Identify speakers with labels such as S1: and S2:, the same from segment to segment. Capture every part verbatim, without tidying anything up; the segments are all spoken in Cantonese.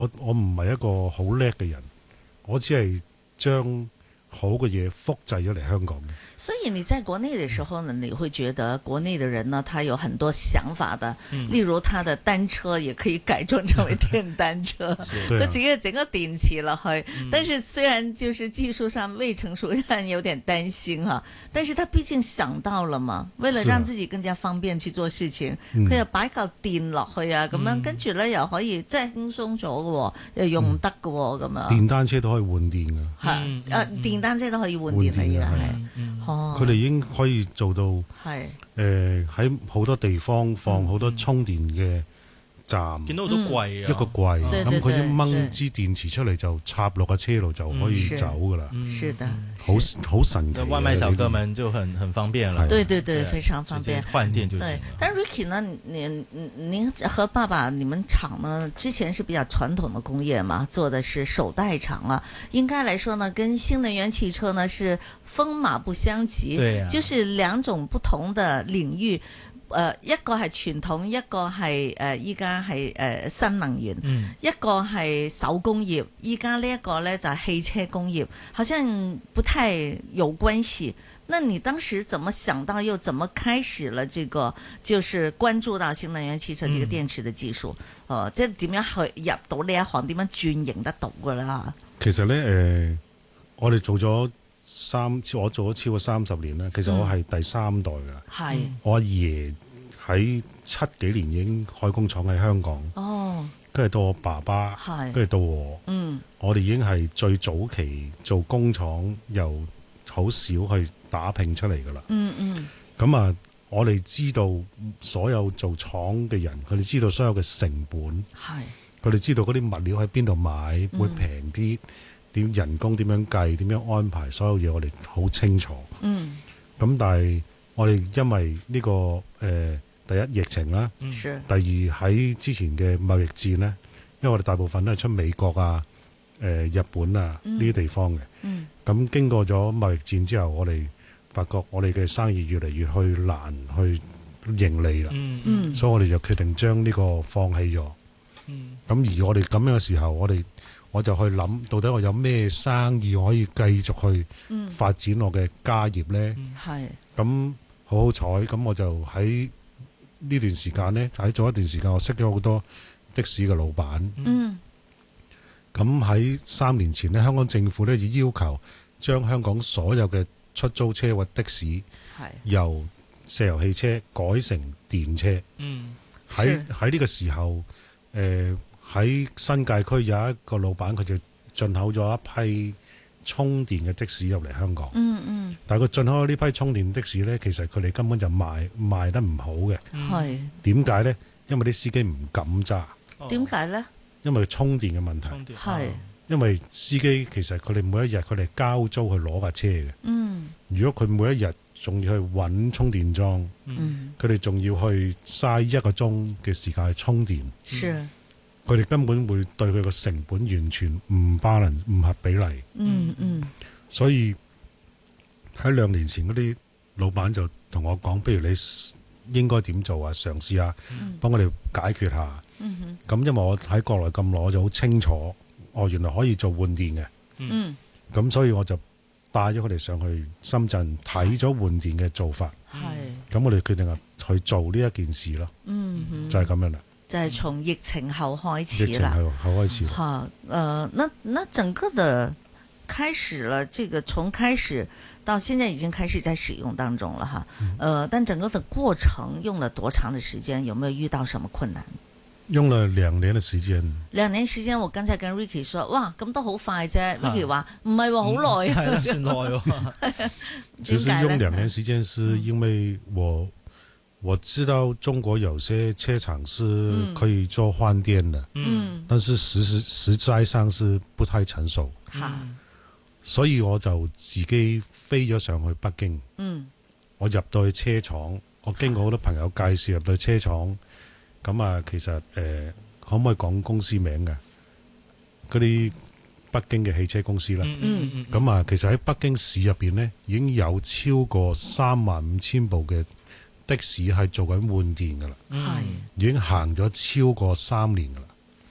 S1: 我我唔係一個好叻嘅人，我只係將好嘅嘢複製咗嚟香港嘅。
S2: 所以你在國內的時候呢，你會覺得國內的人呢，他有很多想法的，例如他的單車也可以改裝成為電單車，佢自己整個電池落去。但是雖然就是技術上未成熟，讓人有點擔心哈。但是他畢竟想到了嘛，為了讓自己更加方便去做事情，佢又擺嚿電落去啊，咁樣跟住咧又可以即係輕鬆咗嘅，又用得嘅咁樣。
S1: 電單車都可以換電嘅，
S2: 係誒電單車都可以換電係而家係。
S1: 佢哋已經可以做到，
S2: 係
S1: 誒喺好多地方放好多充電嘅站，
S3: 見到好多櫃啊，
S1: 一個櫃，咁佢一掹支電池出嚟就插落個車度就可以走噶啦。
S2: 是的，
S1: 好好神奇。
S3: 外賣小哥們就很很方便了。
S2: 對對對，非常方便，
S3: 換電就行了。
S2: 但 Ricky 呢，您您和爸爸你們廠呢，之前是比較傳統的工業嘛，做的是手袋廠啊，應該來說呢，跟新能源汽車呢是風馬不相及，
S3: 對啊，
S2: 就是兩種不同的領域。誒、呃、一個係傳統，一個係誒依家係誒新能源，嗯、一個係手工業，依家呢一個咧就係汽車工業，好像不太有關係。那你當時怎麼想到，又怎麼開始了這個，就是關注到新能源汽車這個電池的技術？誒、嗯呃，即係點樣去入到呢一行，點樣轉型得到㗎啦？
S1: 其實咧，誒、呃，我哋做咗三，我做咗超過三十年啦。其實我係第三代噶，係、嗯、我阿爺喺七幾年已經開工廠喺香港，哦，跟住到我爸爸，係，跟住到我，嗯，我哋已經係最早期做工廠，由好少去打拼出嚟噶啦，嗯嗯，咁啊，我哋知道所有做廠嘅人，佢哋知道所有嘅成本，係，佢哋知道嗰啲物料喺邊度買會平啲。點人工點樣計，點樣安排，所有嘢我哋好清楚。嗯，咁但係我哋因為呢、這個誒、呃、第一疫情啦，嗯、第二喺之前嘅貿易戰咧，因為我哋大部分都係出美國啊、誒、呃、日本啊呢啲、嗯、地方嘅。嗯，咁經過咗貿易戰之後，我哋發覺我哋嘅生意越嚟越去難去盈利啦。嗯嗯，所以我哋就決定將呢個放棄咗。嗯，咁而我哋咁樣嘅時候，我哋我就去諗，到底我有咩生意我可以繼續去發展我嘅家業呢？係、嗯，咁好好彩，咁我就喺呢段時間呢，喺做一段時間，我識咗好多的士嘅老闆。嗯，咁喺三年前呢，香港政府呢要要求將香港所有嘅出租車或的士，係由石油汽車改成電車。嗯，喺喺呢個時候，誒、呃。喺新界區有一個老闆，佢就進口咗一批充電嘅的，的士入嚟香港。嗯嗯。但係佢進口咗呢批充電的士呢，其實佢哋根本就賣賣得唔好嘅。係。點解呢？因為啲司機唔敢揸。點解呢？因為充電嘅問題。充電。係。因為司機其實佢哋每一日佢哋交租去攞架車嘅。嗯。如果佢每一日仲要去揾充電樁，嗯，佢哋仲要去嘥一個鐘嘅時間去充電。是。佢哋根本會對佢個成本完全唔平衡、唔合比例。嗯嗯。所以喺兩年前嗰啲老闆就同我講，不如你應該點做啊？嘗試下幫我哋解決下。嗯哼。咁因為我喺國內咁耐，我就好清楚，哦，原來可以做換電嘅。嗯。咁所以我就帶咗佢哋上去深圳睇咗換電嘅做法。係。咁我哋決定啊去做呢一件事咯。嗯哼。就係咁樣啦。
S2: 就係從疫情後開始啦，疫
S1: 情後後開始。
S2: 好，呃，那那整個的開始了，這個從開始到現在已經開始在使用當中了哈。嗯、呃，但整個的過程用了多長的時間？有沒有遇到什麼困難？
S1: 用了兩年的時間。
S2: 兩年時間，我剛才跟 Ricky 說，哇，咁都好快啫。Ricky 話唔係喎，好耐啊，
S3: 係啦，算耐喎。
S1: 其實用兩年時間是因為我。我知道中國有些車廠是可以做換電的，嗯，但是實實實際上是不太成熟，嗯，所以我就自己飛咗上去北京，嗯，我入到去車廠，我經過好多朋友介紹入到車廠，咁啊，其實誒、呃，可唔可以講公司名嘅？嗰啲北京嘅汽車公司啦，嗯嗯，咁啊，其實喺北京市入邊呢，已經有超過三萬五千部嘅的士係做緊換電噶啦，係已經行咗超過三年噶啦。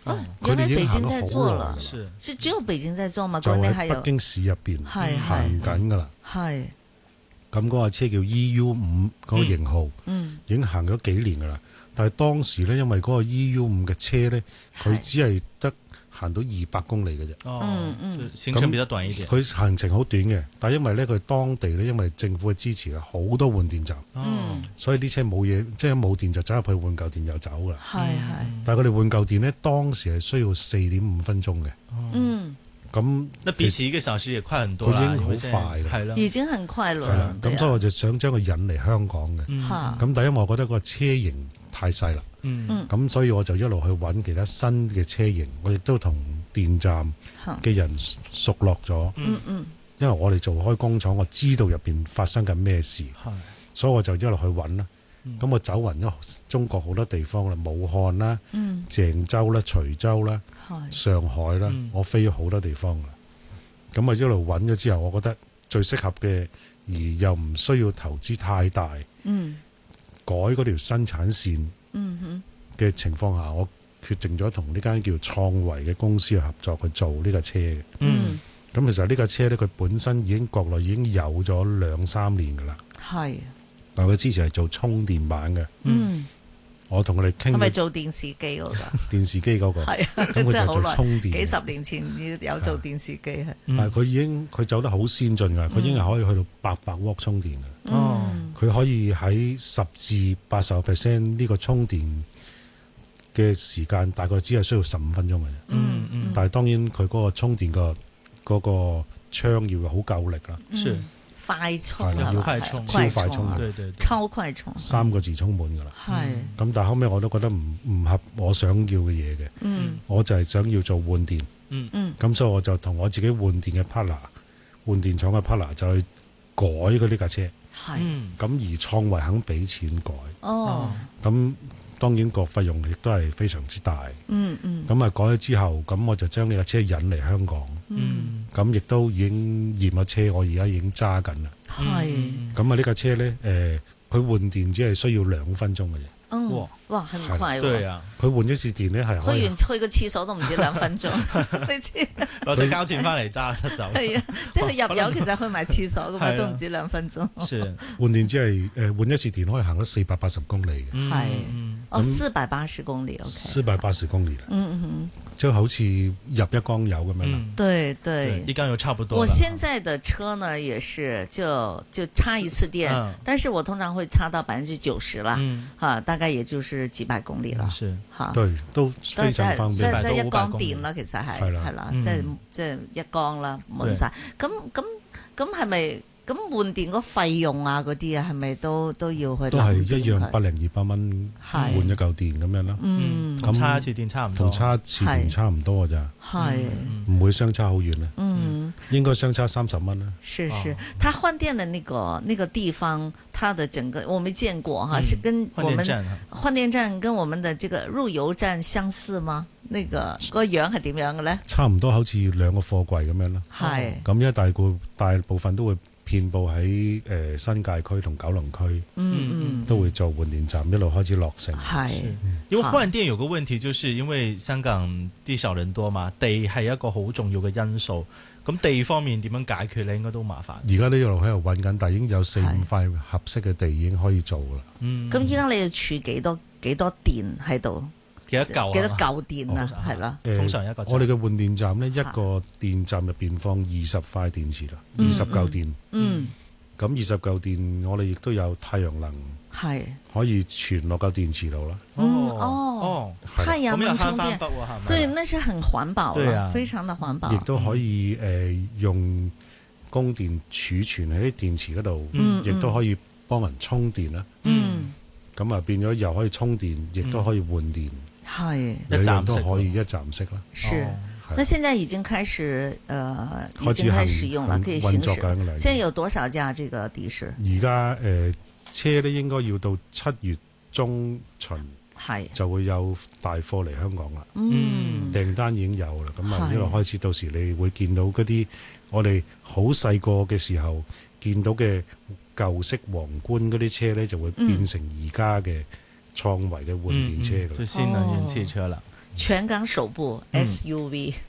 S2: 原來北京在做了，
S3: 是
S2: 是只有北京在做嘛？
S1: 就
S2: 國內還有
S1: 北京市入邊
S2: 係
S1: 行緊噶啦。
S2: 係
S1: 咁嗰架車叫 E U 五嗰個型號，
S2: 嗯，
S1: 已經行咗幾年噶啦。但係當時咧，因為嗰個 E U 五嘅車咧，佢只係得行到二百公里嘅啫。
S3: 哦，
S2: 嗯嗯，
S3: 行程比較短一點。
S1: 佢行程好短嘅，但係因為咧佢當地咧，因為政府嘅支持啊，好多換電站，
S2: 嗯，
S1: 所以啲車冇嘢，即係冇電就走入去換舊電又走噶啦。
S2: 係係，
S1: 但係佢哋換舊電咧，當時係需要四點五分鐘嘅。
S2: 嗯，
S1: 咁
S3: 那比起一個小時也快很多啦，
S1: 佢已經好快嘅，
S3: 係啦，
S2: 已經很快樂
S1: 係啦。咁所以我就想將佢引嚟香港嘅。
S3: 嗯
S2: 嚇，
S1: 咁第一我覺得個車型太細啦。
S3: 嗯
S1: 咁所以我就一路去揾其他新嘅車型，我亦都同電站嘅人熟絡咗。
S2: 嗯嗯，
S1: 因為我哋做開工廠，我知道入邊發生緊咩事，
S3: 係
S1: 所以我就一路去揾啦。咁、
S3: 嗯
S1: 我走勻咗中國好多地方啦，武漢啦、
S2: 嗯
S1: 鄭州啦、徐州啦、
S2: 係
S1: 上海啦，
S3: 嗯
S1: 我飛咗好多地方噶啦。咁啊一路揾咗之後，我覺得最適合嘅，而又唔需要投資太大，
S2: 嗯
S1: 改嗰條生產線
S2: 嗯哼
S1: 嘅情況下，我決定咗同呢間叫創維嘅公司去合作去做呢架車嘅。
S2: 嗯
S1: 咁其實呢架車咧，佢本身已經國內已經有咗兩三年噶啦，
S2: 係，
S1: 但佢之前係做充電版嘅。
S2: 嗯，
S1: 我同佢哋傾
S2: 係咪
S1: 咗
S2: 做電視機嗰個？
S1: 電視機嗰個，
S2: 係啊，
S1: 咁佢就做
S2: 真係好耐，
S1: 充電嘅。
S2: 幾十年前有做電視機係，
S3: 嗯
S1: 但係佢已經佢走得好先進㗎，佢已經係可以去到八百瓦充電嘅。
S3: 哦
S2: 嗯
S1: 佢可以喺十至八十 percent 呢個充電嘅時間，大概只係需要十五分鐘嘅啫。
S3: 嗯嗯，
S1: 但係當然佢嗰個充電個嗰個槍要好夠力啦，
S3: 是
S2: 快充
S1: 係啦要
S2: 係嘛
S3: 快充
S1: 超快充
S2: 啊
S1: 嘅，
S3: 對對對，
S2: 超快充，
S1: 三個字充滿㗎啦。
S2: 係，
S1: 咁但係後尾我都覺得唔唔合我想要嘅嘢嘅，
S2: 嗯
S1: 我就係想要做換電。
S3: 嗯
S2: 嗯
S1: 咁所以我就同我自己換電嘅 partner，換電廠嘅 partner 就去改佢呢架車。
S2: 係，
S3: 嗯
S1: 咁而創維肯俾錢改，
S2: 哦，
S1: 咁當然個費用亦都係非常之大。
S2: 嗯嗯
S1: 咁啊改咗之後，咁我就將呢架車引嚟香港，
S3: 嗯
S1: 咁亦都已經驗咗車，我而家已經揸緊啦。
S2: 係，
S1: 咁啊呢架車呢，誒佢換電只係需要兩分鐘嘅啫。
S2: 嗯
S3: 哇
S2: 哇，很快喎，
S3: 對啊，
S1: 佢換一次電呢，係可以
S2: 去完去個廁所都唔止兩分鐘，你知
S3: 攞隻交錢翻嚟揸得走，
S2: 係啊，即係入油其實去埋廁所噶嘛，
S3: 係啊
S2: 都唔止兩分鐘，
S3: 是，
S1: 換電只係誒換一次電可以行咗四百八十公里嘅，
S3: 嗯
S2: 係
S3: 嗯
S2: 哦，四百八十公里，OK，
S1: 四百八十公里啦，
S2: 嗯嗯
S1: 即係好似入一缸油咁樣啦。
S3: 嗯，
S2: 對
S3: 對，
S2: 對。
S3: 一缸油差不多了。
S2: 我現在的車呢，也是就就插一次電，
S3: 嗯
S2: 但是我通常會插到百分之九十啦，
S3: 嗯
S2: 哈、大概也就是幾百公里啦，
S3: 是，
S2: 哈。
S1: 對，都
S2: 都係
S1: 非常方便。
S2: 即係即係一
S3: 500
S2: 缸
S3: 公里
S2: 電啦，其實係
S1: 係啦
S2: 係啦，
S3: 嗯
S2: 即係即係一缸啦，滿晒。咁咁咁係咪咁換電嗰費用啊嗰啲啊，係咪都都要去諗
S1: 都係一
S2: 掂佢
S1: 樣百零二百蚊換一嚿電咁樣啦，
S2: 嗯，
S3: 咁差一次電差唔多，
S1: 同差次電差唔多㗎咋，
S2: 係，
S1: 唔會相差好遠啦，
S2: 嗯，
S1: 應該相差三十蚊啦。
S2: 是是
S3: 哦，
S2: 它換電的那個那個地方，它的整個我沒見過哈，
S3: 嗯
S2: 是跟我們
S3: 換電站啊
S2: 換電站跟我們的這個入油站相似嗎？那個個樣係點樣嘅咧？
S1: 差唔多好似兩個貨櫃咁樣啦。
S2: 係，
S1: 咁一大個大部分都會遍佈喺誒新界區同九龍區，
S2: 嗯嗯，
S1: 都會做換電站，一路開始落成。
S2: 係，
S3: 因為換電有個問題，就是因為香港地少人多嘛，地係一個好重要嘅因素。咁地方面點樣解決咧？應該都麻煩。
S1: 而家都一路喺度揾緊，但係已經有四五塊合適嘅地已經可以做啦。
S3: 嗯，
S2: 咁依家你要儲幾多幾多電喺度？
S3: 幾多嚿啊？
S2: 幾多嚿電啊？係啦，
S1: 誒
S3: 通常一個站
S1: 我哋嘅換電站呢，一個電站入邊放二十塊電池啦，
S2: 嗯
S1: 二十嚿電。
S2: 嗯，
S1: 咁二十嚿電，我哋亦都有太陽能
S2: 係，
S1: 可以傳落嚿電池度啦。
S2: 嗯
S3: 哦
S2: 哦，
S1: 係啦
S2: 太陽
S3: 咁又慳
S2: 能充電，
S3: 翻筆喎，係咪？
S2: 對，那是很環保了，
S3: 對啊
S2: 非常的環保
S1: 亦。都可以誒、呃用供電儲存喺啲電池嗰度，
S2: 嗯
S1: 亦都可以幫人充電啦。
S2: 嗯，
S1: 咁啊變咗又可以充電，亦都可以換電，
S2: 係
S1: 兩樣都
S3: 一站式
S1: 可以一站式啦。
S2: 是。
S3: 哦
S2: 那現在已經開始，呃，已經開
S1: 開始行
S2: 始使用了，
S1: 行
S2: 可以行駛。
S1: 運作緊㗎啦。
S2: 現在有多少架這個的士？
S1: 而家誒車咧應該要到七月中旬
S2: 係，
S1: 就會有大貨嚟香港啦。
S2: 嗯，
S1: 訂單已經有啦，咁啊
S2: 係
S1: 一路開始，到時你會見到嗰啲我哋好細個嘅時候見到嘅舊式皇冠嗰啲車咧，就會變成而家嘅創維嘅換電車㗎啦。
S3: 就新能源汽車啦。
S2: 全港首部 S U V。